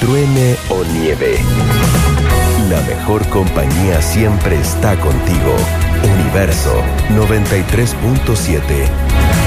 truene o nieve. La mejor compañía siempre está contigo. Universo 93.7.